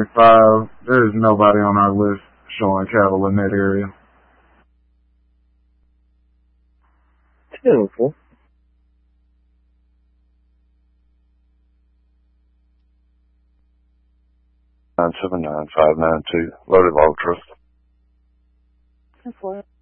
5, there's nobody on our list showing cattle in that area. Beautiful. 979-592, loaded log truck. 10-4.